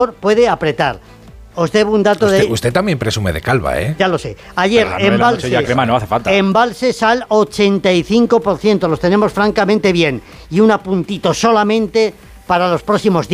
puede apretar. Os debo un dato Usted también presume de calva, ¿eh? Ya lo sé. Ayer no hace falta. embalses al 85%, los tenemos francamente bien. Y un apuntito solamente para los próximos días.